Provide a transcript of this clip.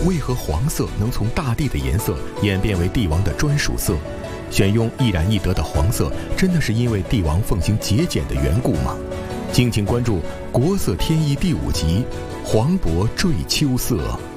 为何黄色能从大地的颜色演变为帝王的专属色？选用一染一得的黄色，真的是因为帝王奉行节俭的缘故吗？敬请关注《国色天衣》第5集《黄渤坠秋色》。